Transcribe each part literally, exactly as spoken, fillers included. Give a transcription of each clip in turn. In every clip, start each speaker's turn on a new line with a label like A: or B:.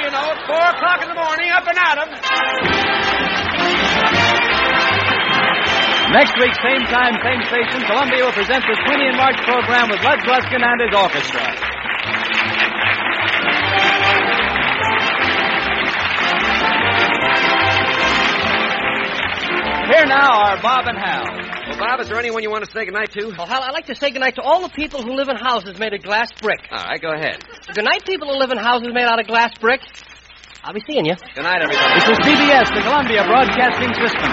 A: you know. It's four o'clock in the morning, up and at 'em.
B: Next week, same time, same station, Columbia will present the Sweeney and March program with Lud Gluskin and his orchestra. Here now are Bob and Hal.
A: Well, Bob, is there anyone you want to say goodnight to?
C: Well, Hal, I'd like to say goodnight to all the people who live in houses made of glass brick.
A: All right, go ahead.
C: Goodnight, people who live in houses made out of glass brick. I'll be seeing you.
A: Good night, everybody.
B: This is C B S, the Columbia Broadcasting System.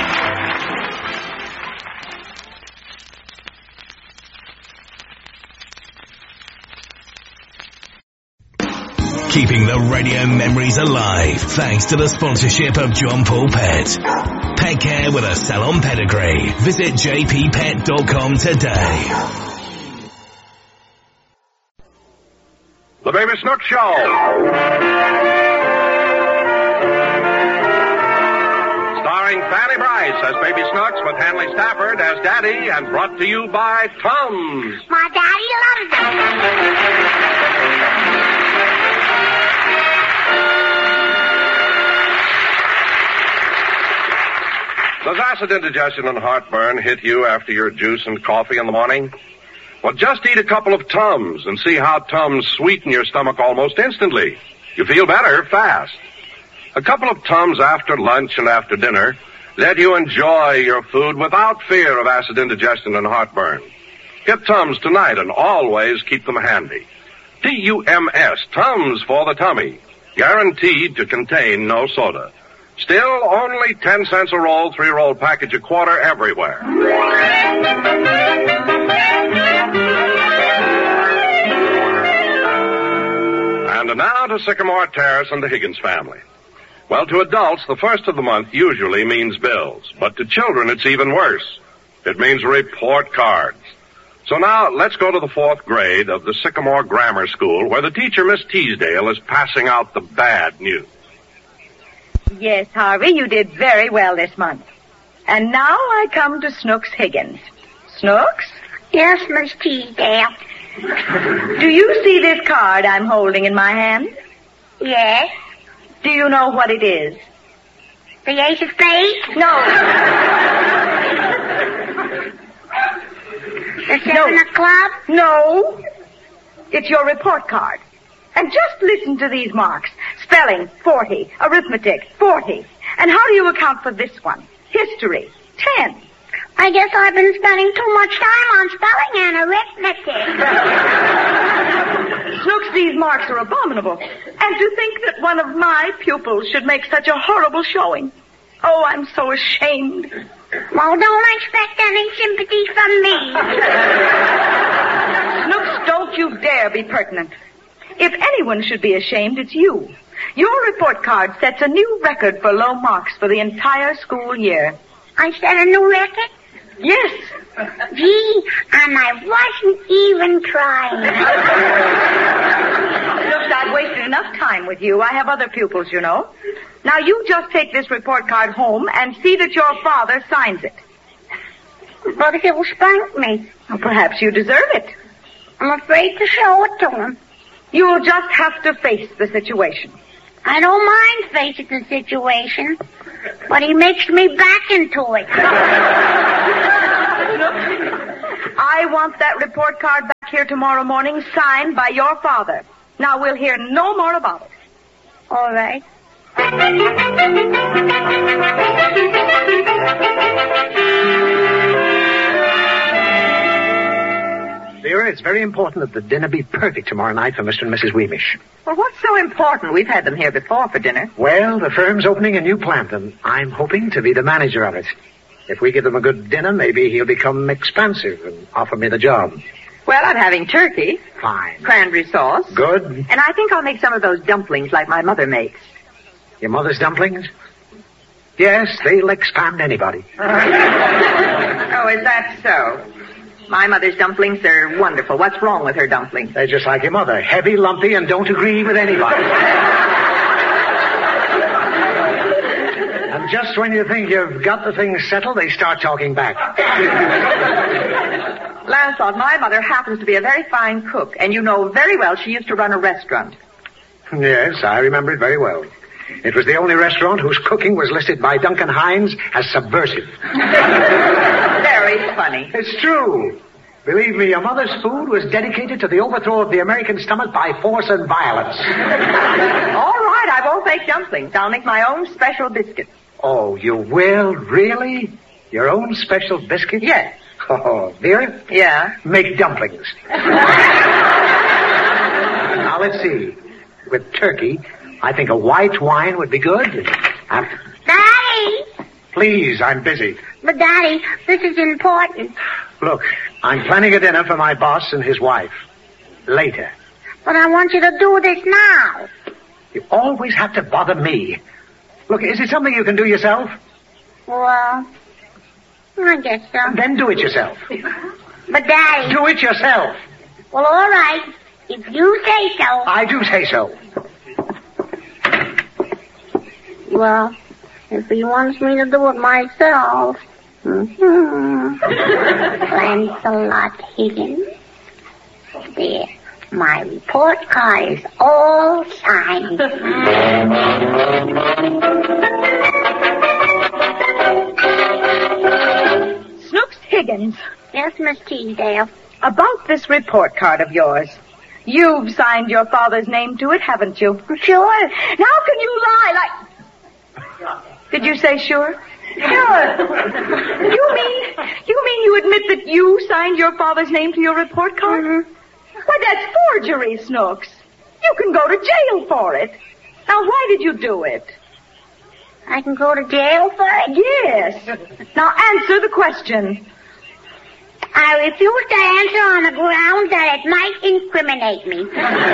D: Keeping the radio memories alive thanks to the sponsorship of John Paul Pet. Pet care with a salon pedigree. Visit j p pet dot com today.
E: The Baby Snook Show. Starring Fanny Bryce as Baby Snooks with Hanley Stafford as Daddy, and brought to you by Tums.
F: My daddy loves them.
E: Does acid indigestion and heartburn hit you after your juice and coffee in the morning? Well, just eat a couple of Tums and see how Tums sweeten your stomach almost instantly. You feel better fast. A couple of Tums after lunch and after dinner let you enjoy your food without fear of acid indigestion and heartburn. Get Tums tonight and always keep them handy. T U M S, Tums for the tummy. Guaranteed to contain no soda. Still only ten cents a roll, three-roll package a quarter everywhere. And now to Sycamore Terrace and the Higgins family. Well, to adults, the first of the month usually means bills. But to children, it's even worse. It means report cards. So now, let's go to the fourth grade of the Sycamore Grammar School, where the teacher, Miss Teasdale, is passing out the bad news.
G: Yes, Harvey, you did very well this month. And now I come to Snooks Higgins. Snooks?
F: Yes, Miss Teasdale.
G: Do you see this card I'm holding in my hand?
F: Yes.
G: Do you know what it is?
F: The ace of spades?
G: No.
F: The seven of clubs?
G: No. It's your report card. And just listen to these marks. Spelling, forty. Arithmetic, forty. And how do you account for this one? History, ten.
F: I guess I've been spending too much time on spelling and arithmetic.
G: Snooks, these marks are abominable. And to think that one of my pupils should make such a horrible showing. Oh, I'm so ashamed.
F: Well, don't expect any sympathy from me.
G: Snooks, don't you dare be pertinent. If anyone should be ashamed, it's you. Your report card sets a new record for low marks for the entire school year.
F: I set a new record?
G: Yes.
F: Gee, and I wasn't even trying.
G: Look, I've wasted enough time with you. I have other pupils, you know. Now, you just take this report card home and see that your father signs it.
F: But he'll spank me.
G: Well, perhaps you deserve it.
F: I'm afraid to show it to him.
G: You'll just have to face the situation.
F: I don't mind facing the situation, but he makes me back into it.
G: I want that report card back here tomorrow morning, signed by your father. Now, we'll hear no more about it.
F: All right.
H: Vera, it's very important that the dinner be perfect tomorrow night for Mister and Missus Weemish.
G: Well, what's so important? We've had them here before for dinner.
H: Well, the firm's opening a new plant, and I'm hoping to be the manager of it. If we give them a good dinner, maybe he'll become expansive and offer me the job.
G: Well, I'm having turkey.
H: Fine.
G: Cranberry sauce.
H: Good.
G: And I think I'll make some of those dumplings like my mother makes.
H: Your mother's dumplings? Yes, they'll expand anybody.
G: Oh, is that so? My mother's dumplings are wonderful. What's wrong with her dumplings?
H: They're just like your mother. Heavy, lumpy, and don't agree with anybody. And just when you think you've got the thing settled, they start talking back.
G: Lancelot, my mother happens to be a very fine cook, and you know very well she used to run a restaurant.
H: Yes, I remember it very well. It was the only restaurant whose cooking was listed by Duncan Hines as subversive.
G: Very funny.
H: It's true. Believe me, your mother's food was dedicated to the overthrow of the American stomach by force and violence.
G: All right, I won't make dumplings. I'll make my own special biscuits.
H: Oh, you will? Really? Your own special biscuit?
G: Yes.
H: Oh, Vera?
G: Yeah?
H: Make dumplings. Now, let's see. With turkey, I think a white wine would be good. Um,
F: Daddy!
H: please, I'm busy.
F: But, Daddy, this is important.
H: Look, I'm planning a dinner for my boss and his wife. Later.
F: But I want you to do this now.
H: You always have to bother me. Look, is it something you can do yourself?
F: Well, I guess so.
H: Then do it yourself.
F: But, Daddy...
H: Do it yourself.
F: Well, all right. If you say so.
H: I do say so.
F: Well, if he wants me to do it myself... Mm-hmm. Lancelot Higgins. There. My report card is all signed.
G: Snooks Higgins.
F: Yes, Miss Teasdale.
G: About this report card of yours. You've signed your father's name to it, haven't you?
F: Sure.
G: Now can you lie like... Did you say sure? Sure. You mean, you mean you admit that you signed your father's name to your report card?
F: Mm-hmm.
G: Why, that's forgery, Snooks. You can go to jail for it. Now, why did you do it?
F: I can go to jail for it?
G: Yes. Now, answer the question.
F: I refuse to answer on the grounds that it might incriminate me.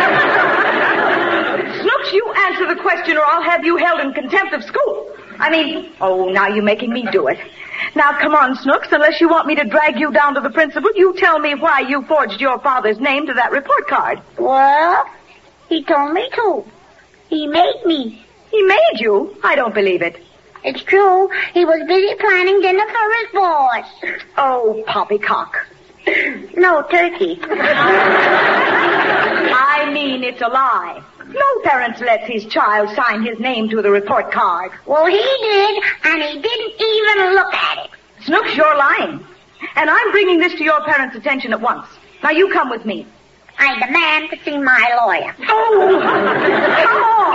G: Snooks, you answer the question or I'll have you held in contempt of school. I mean, oh, now you're making me do it. Now, come on, Snooks, unless you want me to drag you down to the principal, you tell me why you forged your father's name to that report card.
F: Well, he told me to. He made me.
G: He made you? I don't believe it.
F: It's true. He was busy planning dinner for his boss.
G: Oh, poppycock.
F: No, turkey.
G: I mean, it's a lie. No parent lets his child sign his name to the report card.
F: Well, he did, and he didn't even look at it.
G: Snooks, you're lying. And I'm bringing this to your parents' attention at once. Now, you come with me.
F: I demand to see my lawyer.
G: Oh! Come on!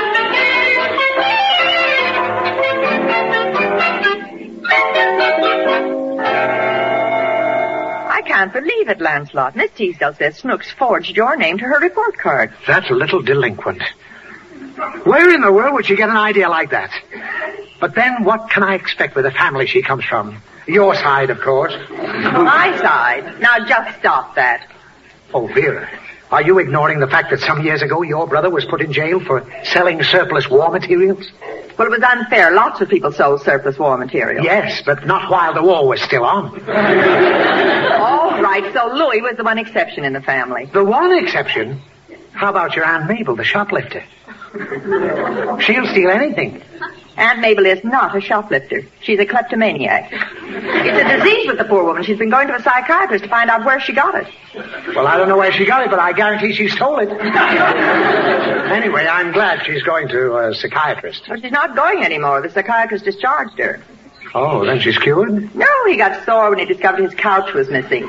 G: I can't believe it, Lancelot. Miss Teasdale says Snooks forged your name to her report card.
H: That little delinquent. Where in the world would she get an idea like that? But then what can I expect with the family she comes from? Your side, of course.
G: My side? Now just stop that.
H: Oh, Vera, are you ignoring the fact that some years ago your brother was put in jail for selling surplus war materials?
G: Well, it was unfair. Lots of people sold surplus war material.
H: Yes, but not while the war was still on.
G: All right, so Louis was the one exception in the family.
H: The one exception? How about your Aunt Mabel, the shoplifter? She'll steal anything.
G: Aunt Mabel is not a shoplifter. She's a kleptomaniac. It's a disease with the poor woman. She's been going to a psychiatrist to find out where she got it.
H: Well, I don't know where she got it, but I guarantee she stole it. Anyway, I'm glad she's going to a psychiatrist.
G: Well, she's not going anymore. The psychiatrist discharged her.
H: Oh, then she's cured?
G: No, he got sore when he discovered his couch was missing.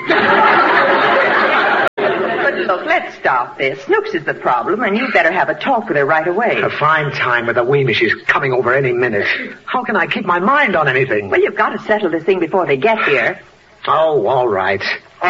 G: But look, let's stop this. Snooks is the problem, and you'd better have a talk with her right away.
H: A fine time with the Weemies. She's coming over any minute. How can I keep my mind on anything?
G: Well, you've got to settle this thing before they get here.
H: Oh, all right.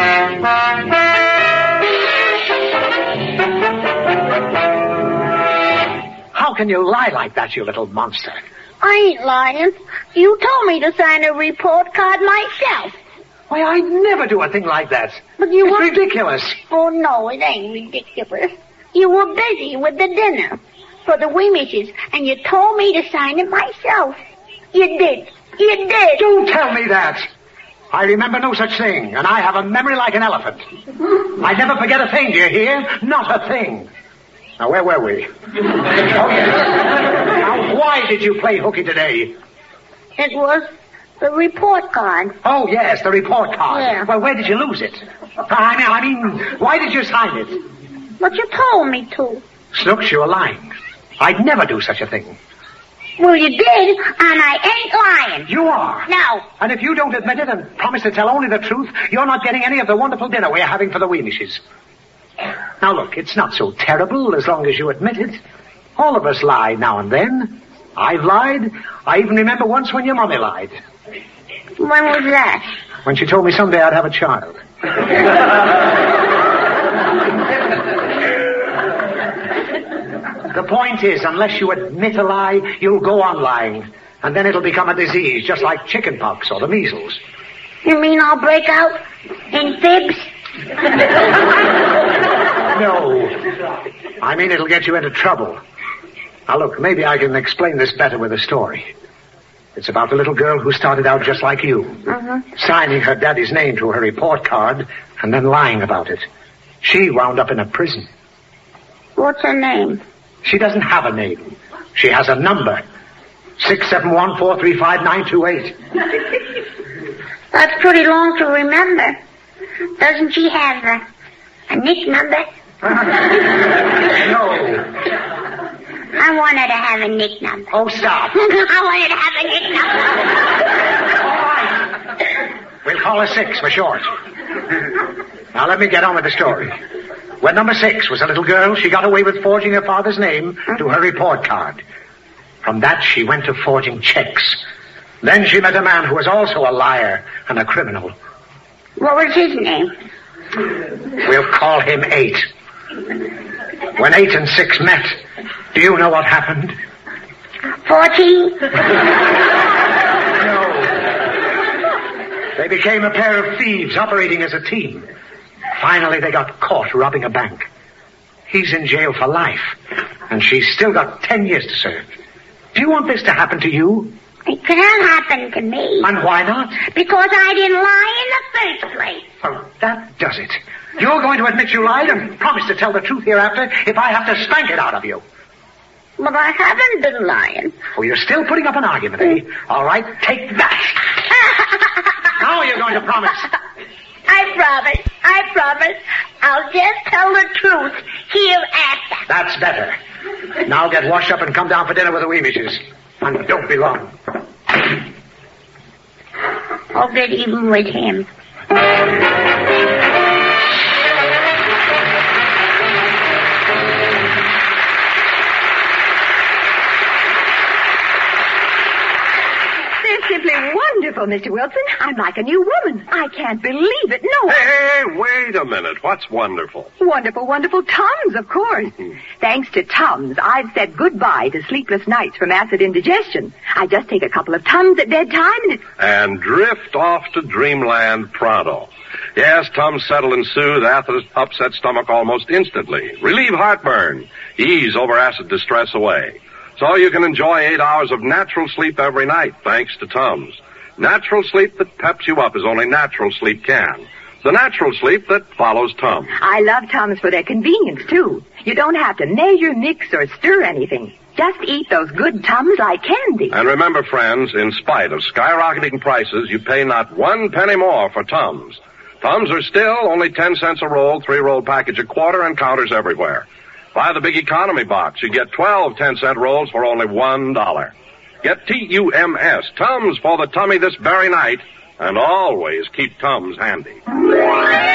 H: How can you lie like that, you little monster?
F: I ain't lying. You told me to sign a report card myself.
H: Why, I'd never do a thing like that.
F: But you
H: it's
F: were...
H: ridiculous.
F: Oh, no, it ain't ridiculous. You were busy with the dinner for the Weemishes, and you told me to sign it myself. You did. You did.
H: Don't tell me that. I remember no such thing, and I have a memory like an elephant. I never forget a thing, do you hear? Not a thing. Now, where were we? Oh, yes. Now, why did you play hooky today?
F: It was the report card.
H: Oh, yes, the report card.
F: Yeah.
H: Well, where did you lose it? I mean, I mean, why did you sign it?
F: But you told me to.
H: Snooks, you are lying. I'd never do such a thing.
F: Well, you did, and I ain't lying.
H: You are.
F: No.
H: And if you don't admit it and promise to tell only the truth, you're not getting any of the wonderful dinner we're having for the Weemishes. Now, look, it's not so terrible as long as you admit it. All of us lie now and then. I've lied. I even remember once when your mommy lied.
F: When was that?
H: When she told me someday I'd have a child. The point is, unless you admit a lie, you'll go on lying. And then it'll become a disease, just like chickenpox or the measles.
F: You mean I'll break out in fibs?
H: No. I mean it'll get you into trouble. Now look, maybe I can explain this better with a story. It's about a little girl who started out just like you.
F: Uh-huh.
H: Signing her daddy's name to her report card and then lying about it. She wound up in a prison.
F: What's her name?
H: She doesn't have a name. She has a number. six seven one, four three five, nine two eight.
F: That's pretty long to remember. Doesn't she have a, a nick number?
H: No.
F: I want her to have a nick number.
H: Oh, stop.
F: I want her to have a nick number.
H: All right. We'll call her six for short. Now let me get on with the story. When number six was a little girl, she got away with forging her father's name to her report card. From that, she went to forging checks. Then she met a man who was also a liar and a criminal.
F: What was his name?
H: We'll call him Eight. When Eight and Six met, do you know what happened?
F: Fourteen?
H: No. They became a pair of thieves operating as a team. Finally, they got caught robbing a bank. He's in jail for life, and she's still got ten years to serve. Do you want this to happen to you?
F: It can't happen to me.
H: And why not?
F: Because I didn't lie in the first place.
H: Well, that does it. You're going to admit you lied and promise to tell the truth hereafter if I have to spank it out of you.
F: But I haven't been lying.
H: Oh, you're still putting up an argument, eh? All right, take that. Now you're going to promise.
F: I promise. I promise. I'll just tell the truth hereafter.
H: That's better. Now get washed up and come down for dinner with the Weemishes. And don't be long.
F: I'll get even with him.
G: Simply wonderful, Mister Wilson. I'm like a new woman. I can't believe it. No.
E: Hey, wait a minute. What's wonderful?
G: Wonderful, wonderful Tums, of course. Thanks to Tums, I've said goodbye to sleepless nights from acid indigestion. I just take a couple of Tums at bedtime and it's...
E: And drift off to dreamland pronto. Yes, Tums settle and soothe acid, upset stomach almost instantly. Relieve heartburn. Ease over acid distress away. So you can enjoy eight hours of natural sleep every night, thanks to Tums. Natural sleep that peps you up as only natural sleep can. The natural sleep that follows Tums.
G: I love Tums for their convenience, too. You don't have to measure, mix, or stir anything. Just eat those good Tums like candy.
E: And remember, friends, in spite of skyrocketing prices, you pay not one penny more for Tums. Tums are still only ten cents a roll, three-roll package a quarter, and counters everywhere. Buy the big economy box. You get twelve ten-cent rolls for only one dollar. Get T U M S, Tums for the tummy this very night, and always keep Tums handy.